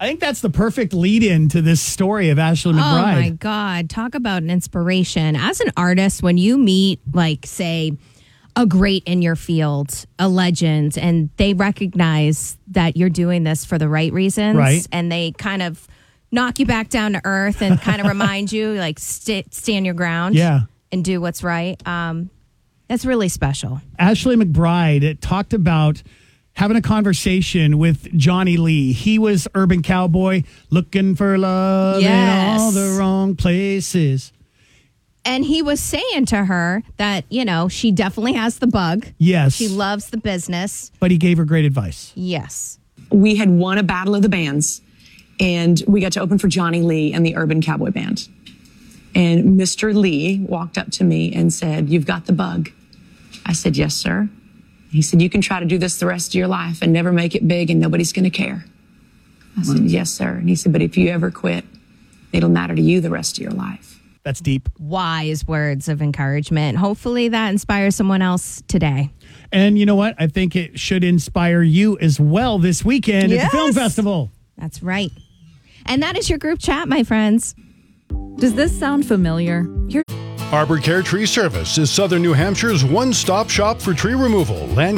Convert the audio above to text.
I think that's the perfect lead-in to this story of Ashley McBride. Oh, my God. Talk about an inspiration. As an artist, when you meet, like, say, a great in your field, a legend, and they recognize that you're doing this for the right reasons, right, and they kind of knock you back down to earth and kind of remind you, like, stand your ground and do what's right, that's really special. Ashley McBride talked about having a conversation with Johnny Lee. He was urban cowboy looking for love in all the wrong places. And he was saying to her that, you know, she definitely has the bug. Yes. She loves the business. But he gave her great advice. Yes. We had won a battle of the bands, and we got to open for Johnny Lee and the Urban Cowboy Band. And Mr. Lee walked up to me and said, "You've got the bug." I said, "Yes, sir." He said, "You can try to do this the rest of your life and never make it big and nobody's going to care." I said, "Yes, sir." And he said, "But if you ever quit, it'll matter to you the rest of your life." That's deep. Wise words of encouragement. Hopefully that inspires someone else today. And you know what? I think it should inspire you as well this weekend at the film festival. That's right. And that is your group chat, my friends. Does this sound familiar? Arbor Care Tree Service is Southern New Hampshire's one-stop shop for tree removal, land